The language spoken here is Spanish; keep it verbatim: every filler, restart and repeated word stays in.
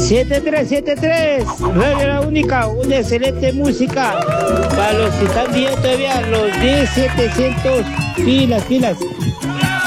siete tres siete tres, Radio La Única, una excelente música para los que están viendo todavía los diez setecientos, pilas, pilas.